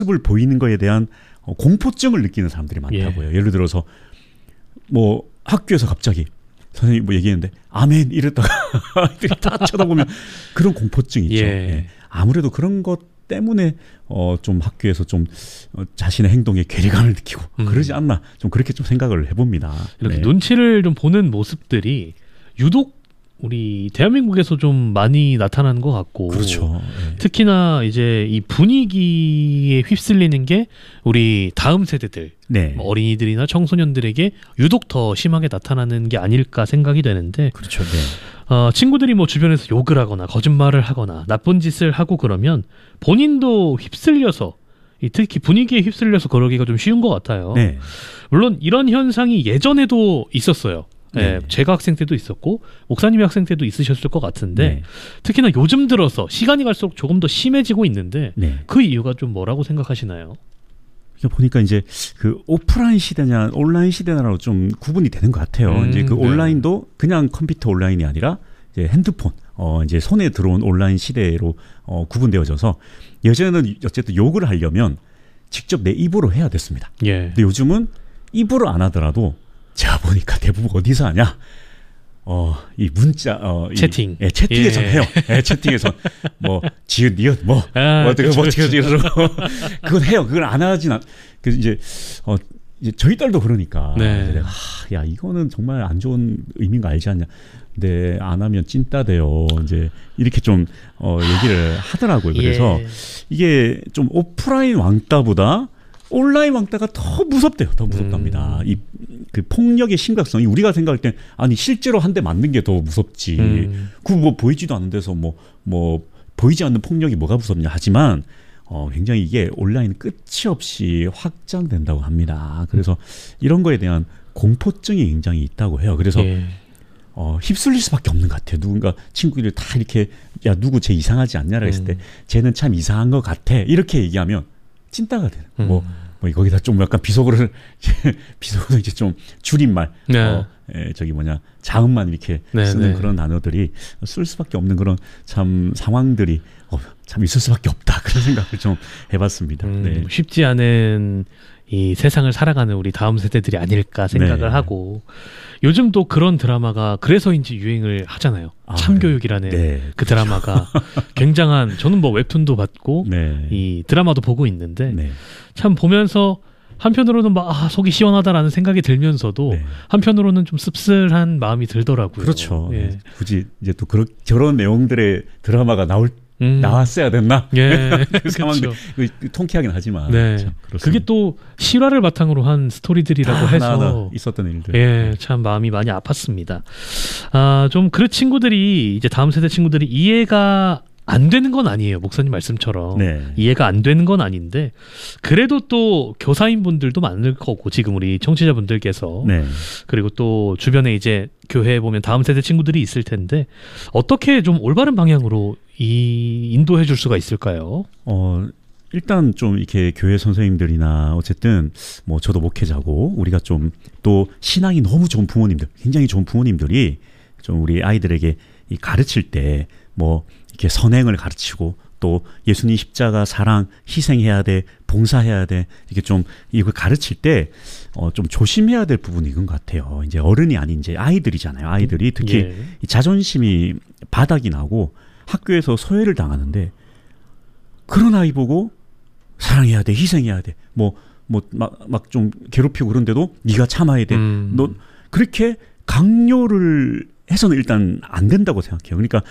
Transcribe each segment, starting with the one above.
모습을 보이는 거에 대한 공포증을 느끼는 사람들이 많다고요. 예. 예를 들어서 뭐 학교에서 갑자기 선생님이 뭐 얘기했는데 아멘 이랬다가 아이들이 다 쳐다보면 그런 공포증이 있죠. 예. 예. 아무래도 그런 것 때문에 좀 학교에서 좀 자신의 행동에 괴리감을 느끼고 그러지 않나 좀 그렇게 좀 생각을 해봅니다. 이렇게 네. 눈치를 좀 보는 모습들이 유독 우리 대한민국에서 좀 많이 나타나는 것 같고, 그렇죠. 네. 특히나 이제 이 분위기에 휩쓸리는 게 우리 다음 세대들, 네. 뭐 어린이들이나 청소년들에게 유독 더 심하게 나타나는 게 아닐까 생각이 되는데, 그렇죠. 네. 친구들이 뭐 주변에서 욕을 하거나 거짓말을 하거나 나쁜 짓을 하고 그러면 본인도 휩쓸려서, 특히 분위기에 휩쓸려서 그러기가 좀 쉬운 것 같아요. 네. 물론 이런 현상이 예전에도 있었어요. 네. 예, 제가 학생 때도 있었고 목사님이 학생 때도 있으셨을 것 같은데 네. 특히나 요즘 들어서 시간이 갈수록 조금 더 심해지고 있는데 네. 그 이유가 좀 뭐라고 생각하시나요? 보니까 이제 그 오프라인 시대냐 온라인 시대냐로 좀 구분이 되는 것 같아요. 이제 그 온라인도 그냥 컴퓨터 온라인이 아니라 이제 핸드폰, 이제 손에 들어온 온라인 시대로 구분되어져서 예전에는 어쨌든 욕을 하려면 직접 내 입으로 해야 됐습니다. 예. 근데 요즘은 입으로 안 하더라도 제가 보니까 대부분 어디서 하냐? 이 문자, 채팅. 예, 채팅에서 해요. 예, 채팅에서 뭐 지읒, 니읒, 어떻게 그건 해요. 그걸 안 하진 않. 그래서 이제 저희 딸도 그러니까. 네. 내가, 야 이거는 정말 안 좋은 의미인 거 알지 않냐? 근데 안 하면 찐따 돼요. 이제 이렇게 좀 얘기를 하더라고요. 그래서 예. 이게 좀 오프라인 왕따보다 온라인 왕따가 더 무섭대요. 더 무섭답니다. 그 폭력의 심각성이 우리가 생각할 땐 아니 실제로 한 대 맞는 게 더 무섭지. 그 뭐 보이지도 않는 데서 뭐 보이지 않는 폭력이 뭐가 무섭냐 하지만 굉장히 이게 온라인 끝이 없이 확장된다고 합니다. 그래서 이런 거에 대한 공포증이 굉장히 있다고 해요. 그래서 예. 휩쓸릴 수밖에 없는 것 같아요. 누군가 친구들이 다 이렇게 야 누구 쟤 이상하지 않냐라고 했을 때 쟤는 참 이상한 것 같아 이렇게 얘기하면 찐따가 되는. 뭐 거기다 좀 약간 비속어를 이제 좀 줄임말, 네. 자음만 이렇게 네, 쓰는 네. 그런 단어들이 쓸 수밖에 없는 그런 참 상황들이 참 있을 수밖에 없다 그런 생각을 좀 해봤습니다. 네. 쉽지 않은 이 세상을 살아가는 우리 다음 세대들이 아닐까 생각을 네. 하고 요즘 또 그런 드라마가 그래서인지 유행을 하잖아요. 참교육이라는 네. 그 드라마가 굉장한 저는 뭐 웹툰도 봤고 네. 이 드라마도 보고 있는데 네. 참 보면서 한편으로는 막 속이 시원하다라는 생각이 들면서도 네. 한편으로는 좀 씁쓸한 마음이 들더라고요. 그렇죠. 예. 굳이 이제 또 저런 내용들의 드라마가 나왔어야 됐나? 예. 그 상황들 통쾌하긴 하지만 네. 참 그렇습니다. 그게 또 실화를 바탕으로 한 스토리들이라고 해서 하나하나 있었던 일들. 예, 참 마음이 많이 아팠습니다. 좀 그 친구들이 이제 다음 세대 친구들이 이해가 안 되는 건 아니에요. 목사님 말씀처럼 네. 이해가 안 되는 건 아닌데 그래도 또 교사인분들도 많을 거고 지금 우리 청취자분들께서 네. 그리고 또 주변에 이제 교회에 보면 다음 세대 친구들이 있을 텐데 어떻게 좀 올바른 방향으로 인도해 줄 수가 있을까요? 일단 좀 이렇게 교회 선생님들이나 어쨌든 뭐 저도 목회자고 우리가 좀 또 신앙이 너무 좋은 부모님들, 굉장히 좋은 부모님들이 좀 우리 아이들에게 가르칠 때 뭐 이렇게 선행을 가르치고 또 예수님 십자가 사랑 희생해야 돼, 봉사해야 돼 이렇게 좀 이걸 가르칠 때 좀 조심해야 될 부분이 이건 것 같아요. 이제 어른이 아닌 이제 아이들이잖아요. 아이들이 특히 예. 이 자존심이 바닥이 나고 학교에서 소외를 당하는데 그런 아이 보고 사랑해야 돼, 희생해야 돼, 막 좀 괴롭히고 그런데도 네가 참아야 돼. 너 그렇게 강요를 해서는 일단 안 된다고 생각해요. 그러니까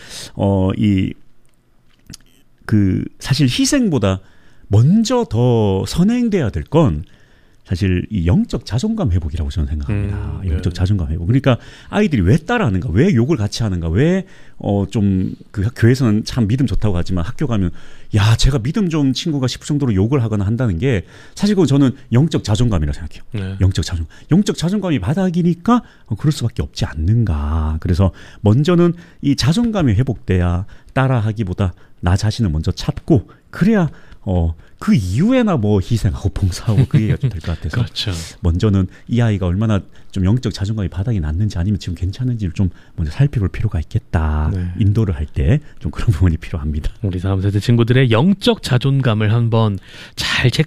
사실 희생보다 먼저 더 선행돼야 될 건 사실 이 영적 자존감 회복이라고 저는 생각합니다. 영적 자존감 회복. 그러니까 아이들이 왜 따라하는가, 왜 욕을 같이 하는가, 왜 좀 그 교회에서는 참 믿음 좋다고 하지만 학교 가면 야 제가 믿음 좋은 친구가 싶을 정도로 욕을 하거나 한다는 게 사실 그건 저는 영적 자존감이라고 생각해요. 네. 영적 자존감이 바닥이니까 그럴 수밖에 없지 않는가. 그래서 먼저는 이 자존감이 회복돼야 따라하기보다 나 자신을 먼저 찾고 그래야 그 이후에나 뭐 희생하고 봉사하고 그 얘기가 좀 될 것 같아서 그렇죠. 먼저는 이 아이가 얼마나 좀 영적 자존감이 바닥이 났는지 아니면 지금 괜찮은지를 좀 먼저 살펴볼 필요가 있겠다. 네. 인도를 할 때 좀 그런 부분이 필요합니다. 우리 다음 세대 친구들의 영적 자존감을 한번 잘